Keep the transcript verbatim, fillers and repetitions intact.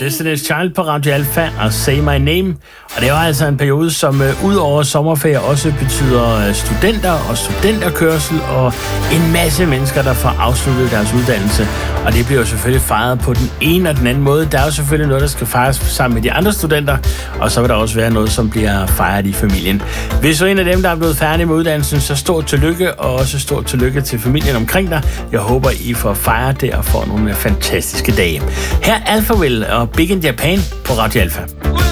Destiny's Child på Radio Alpha og Say My Name. Og det var altså en periode, som uh, ud over sommerferie også betyder uh, studenter og studenterkørsel og en masse mennesker, der får afsluttet deres uddannelse. Og det bliver jo selvfølgelig fejret på den ene og den anden måde. Der er jo selvfølgelig noget, der skal fejres sammen med de andre studenter, og så vil der også være noget, som bliver fejret i familien. Hvis du er en af dem, der er blevet færdig med uddannelsen, så stort tillykke, og også stort tillykke til familien omkring dig. Jeg håber, I får fejret det og får nogle fantastiske dage. Her er Alphaville og Big in Japan på Radio Alpha.